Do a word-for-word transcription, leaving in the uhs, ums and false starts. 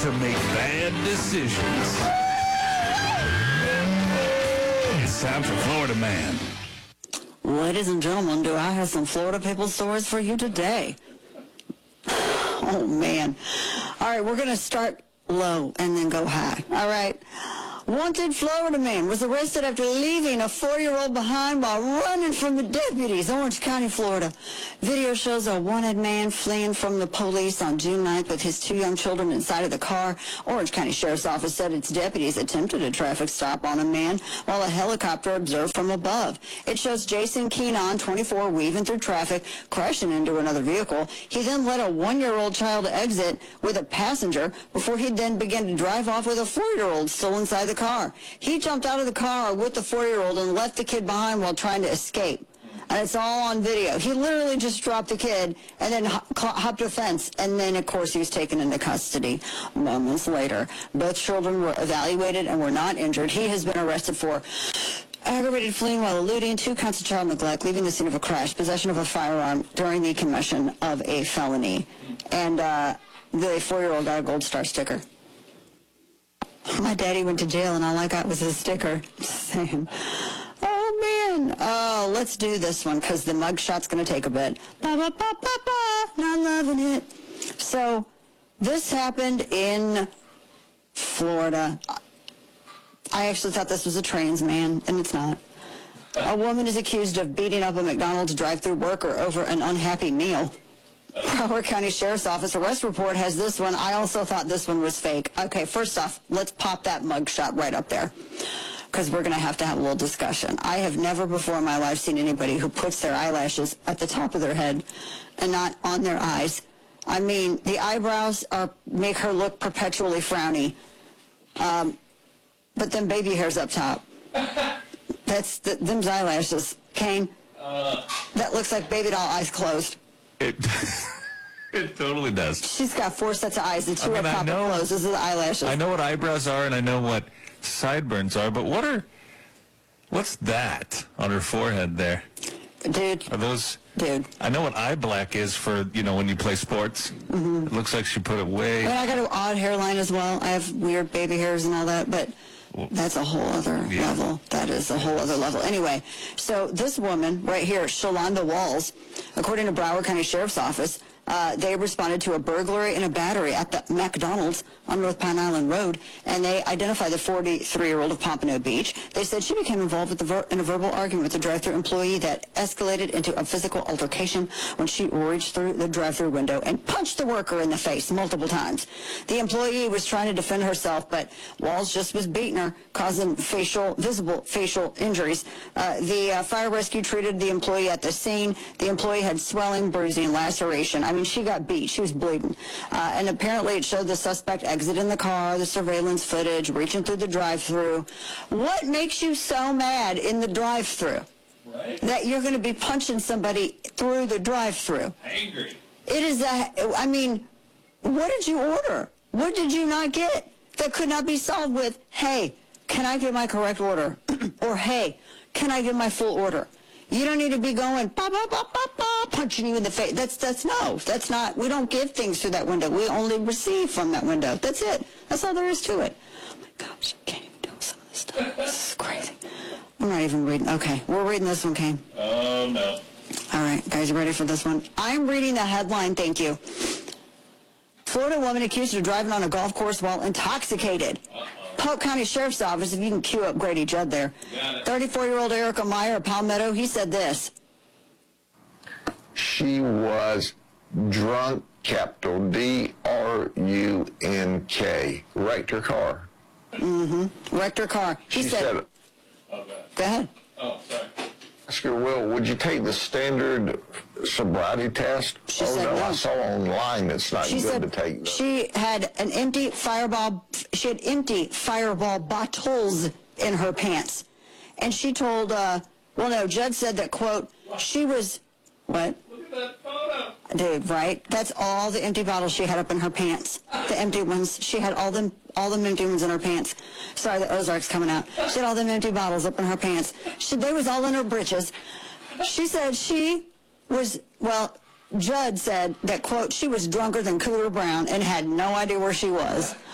to make bad decisions. It's time for Florida Man. Ladies and gentlemen, do I have some Florida people stories for you today? Oh, man. All right, we're going to start low and then go high. All right. Wanted Florida man was arrested after leaving a four-year-old behind while running from the deputies, Orange County, Florida. Video shows a wanted man fleeing from the police on June ninth with his two young children inside of the car. Orange County Sheriff's Office said its deputies attempted a traffic stop on a man while a helicopter observed from above. It shows Jason Keenan, twenty-four, weaving through traffic, crashing into another vehicle. He then let a one-year-old child exit with a passenger before he then began to drive off with a four-year-old still inside the car. He jumped out of the car with the four-year-old and left the kid behind while trying to escape. And it's all on video. He literally just dropped the kid and then hopped a fence. And then, of course, he was taken into custody moments later. Both children were evaluated and were not injured. He has been arrested for aggravated fleeing while eluding, two counts of child neglect, leaving the scene of a crash, possession of a firearm during the commission of a felony. And uh, the four-year-old got a gold star sticker. My daddy went to jail, and all I got was his sticker. Just saying. Oh, man. Oh, let's do this one, because the mugshot's going to take a bit. Ba, ba, ba, ba, ba. Not loving it. So, this happened in Florida. I actually thought this was a trans man, and it's not. A woman is accused of beating up a McDonald's drive-thru worker over an unhappy meal. Broward County Sheriff's Office arrest report has this one. I also thought this one was fake. Okay, first off, let's pop that mugshot right up there, because we're going to have to have a little discussion. I have never before in my life seen anybody who puts their eyelashes at the top of their head and not on their eyes. I mean, the eyebrows are make her look perpetually frowny, um, but then baby hair's up top. That's the, them's eyelashes. Kane, uh, that looks like baby doll eyes closed. It, it totally does. She's got four sets of eyes. The two I mean, are proper closed. Those are the eyelashes. I know what eyebrows are, and I know what sideburns are, but what are, what's that on her forehead there? Dude. Are those? Dude. I know what eye black is for, you know, when you play sports. Mm-hmm. It looks like she put it way. I mean, I got an odd hairline as well. I have weird baby hairs and all that, but that's a whole other yeah. level. That is a whole other level. Anyway, so this woman right here, Shalonda Walls, according to Broward County Sheriff's Office, uh, they responded to a burglary and a battery at the McDonald's on North Pine Island Road, and they identified the forty-three-year-old of Pompano Beach. They said she became involved with the ver- in a verbal argument with the drive-thru employee that escalated into a physical altercation when she reached through the drive-thru window and punched the worker in the face multiple times. The employee was trying to defend herself, but Walls just was beating her, causing facial, visible facial injuries. Uh, the uh, fire rescue treated the employee at the scene. The employee had swelling, bruising, laceration. I mean, she got beat. She was bleeding. Uh, and apparently it showed the suspect exiting the car, the surveillance footage, reaching through the drive-thru. What makes you so mad in the drive-thru? Right. That you're going to be punching somebody through the drive-thru? Angry. It is a, I mean, what did you order? What did you not get that could not be solved with, hey, can I get my correct order? Or, hey, can I get my full order? You don't need to be going, bah, bah, bah, bah, bah, punching you in the face. That's, that's no, that's not, we don't give things through that window. We only receive from that window. That's it. That's all there is to it. Oh my gosh, I can't even do some of this stuff. This is crazy. I'm not even reading. Okay, we're reading this one, Kane. Oh, no. All right, guys, you ready for this one? I'm reading the headline, thank you. Florida woman accused of driving on a golf course while intoxicated. Uh-oh. Polk County Sheriff's Office, if you can cue up Grady Judd there. thirty-four-year-old Erica Meyer of Palmetto, he said this. She was drunk, capital D R U N K. Wrecked her car. Mm-hmm. Wrecked her car. He she said, said okay. Go ahead. Oh, sorry. Ask her, Will, would you take the standard sobriety test? She oh, said no, no. I saw online it's not She good said to take. Though. She had an empty fireball, she had empty fireball bottles in her pants. And she told, uh, well, no, Judd said that, quote, she was, what? Look at that photo. Dude, right? That's all the empty bottles she had up in her pants. The empty ones. She had all them, all them empty ones in her pants. Sorry, the Ozark's coming out. She had all them empty bottles up in her pants. She, they was all in her britches. She said she was, well, Judd said that, quote, she was drunker than Cooter Brown and had no idea where she was.